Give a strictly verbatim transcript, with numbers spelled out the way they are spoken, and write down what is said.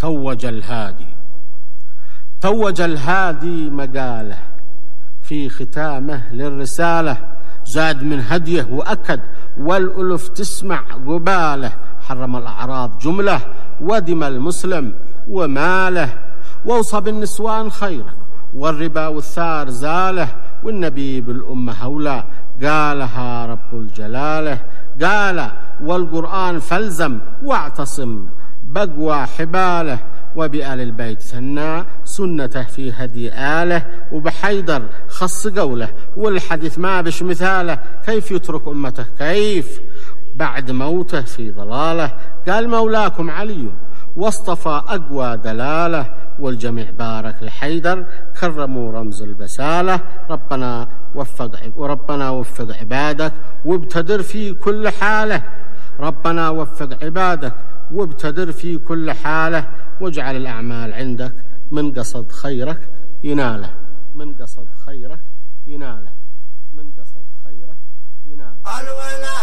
توج الهادي توج الهادي مقاله في ختامه للرسالة، زاد من هديه وأكد والألف تسمع قباله، حرم الأعراض جملة ودم المسلم وماله، ووصى بالنسوان خيرا والربا والثار زاله، والنبي بالأمة هولا قالها رب الجلاله، قال والقرآن فالزم واعتصم بقوى حباله، وبآل البيت ثنى سنته في هدي آله، وبحيدر خص قوله والحديث ما بش مثاله، كيف يترك أمته كيف بعد موته في ضلاله، قال مولاكم علي واصطفى أقوى دلاله، والجميع بارك لحيدر كرموا رمز البسالة، ربنا وفق وربنا وفق عبادك وابتدر في كل حالة، ربنا وفق عبادك وابتدر في كل حالة، واجعل الأعمال عندك من قصد خيرك يناله، من قصد خيرك يناله، من قصد خيرك يناله.